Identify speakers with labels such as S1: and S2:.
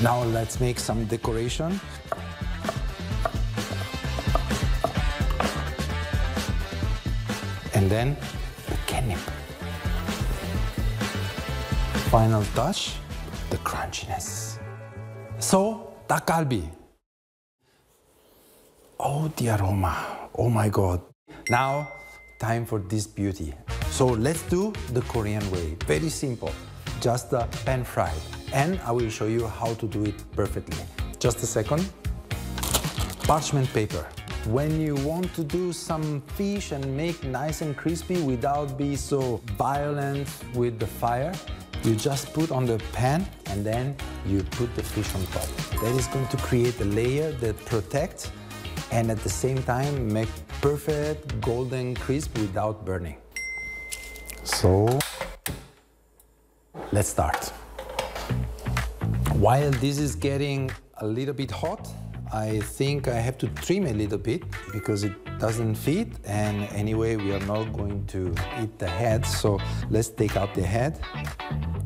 S1: Now let's make some decoration. And then the catnip. Final touch, the crunchiness. So, dak galbi. Oh, the aroma. Oh my God. Now, time for this beauty. So let's do the Korean way. Very simple. Just the pan fried. And I will show you how to do it perfectly. Just a second. Parchment paper. When you want to do some fish and make nice and crispy without being so violent with the fire, you just put on the pan and then you put the fish on top. That is going to create a layer that protects and at the same time make perfect golden crisp without burning. So let's start. While this is getting a little bit hot, I think I have to trim a little bit because it doesn't fit, and anyway we are not going to eat the head, so let's take out the head.